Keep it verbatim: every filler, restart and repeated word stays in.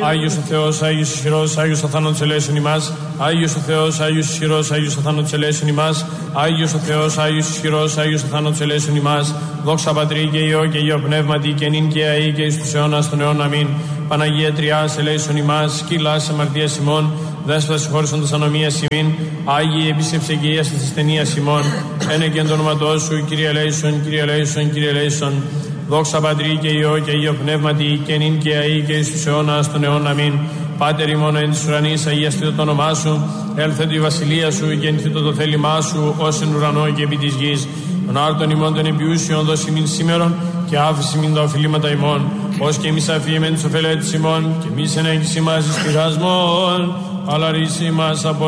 Άγιος ο Θεός, Άγιος ισχυρός, Άγιος αθάνατος ελέησον ημάς. Άγιος ο Θεός, Άγιος ισχυρός, Άγιος αθάνατος ελέησον ημάς. Άγιος ο Θεός, Άγιος ισχυρός, Άγιος αθάνατος ελέησον ημάς. Δόξα Πατρί και Υιό και Υιό Πνεύματι και νυν και αεί και εις τους αιώνας των αιώνων. Αμήν. Παναγία Τριάς ελέησον ημάς. Σκύλας αμαρτίας ημών. Δέσποτα συγχώρησον τας ανομίας ημίν. Άγιοι επίσκεψε και ίας της ασθενείας ημών. Ένε και εν το όνοματό σου, Κύριε ελέησον, Κύριε ελέησον, Κύριε ελέησον. Δόξα Πατρί και Υιό και Υιό Πνεύματι και νυν και αεί και εις τους αιώνας των αιώνων. Αμήν. Πάτερ ημών εν της ουρανής, αγιαστήτω το όνομά σου. Έλθετο η βασιλεία σου, γεννηθήτω το θέλημά σου, ως εν ουρανό και επί της γης. Των άρτων ημών των επιούσιων δώσει μην σήμερον και άφηση μην τα οφειλήματα ημών. Ως και εμείς αφήμεν τους ωφελέτης ημών και εμείς εν έγκυση μας εις πειρασμόν, αλλά ρίση μας από